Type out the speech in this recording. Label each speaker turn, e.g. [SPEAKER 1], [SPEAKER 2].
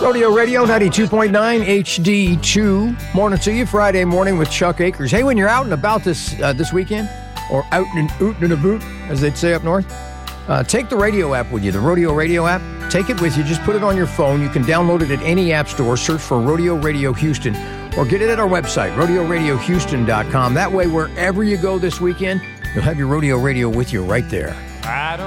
[SPEAKER 1] Rodeo Radio 92.9 HD2. Morning to you, Friday morning with Chuck Akers. Hey, when you're out and about this weekend, or out and oot and a boot, as they'd say up north, take the radio app with you, the Rodeo Radio app. Take it with you. Just put it on your phone. You can download it at any app store. Search for Rodeo Radio Houston, or get it at our website, rodeoradiohouston.com. That way, wherever you go this weekend, you'll have your Rodeo Radio with you right there.